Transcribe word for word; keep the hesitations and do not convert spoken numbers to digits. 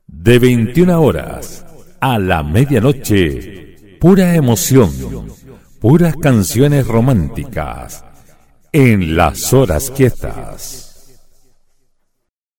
De veintiuna horas a la medianoche, pura emoción, puras canciones románticas en las horas quietas.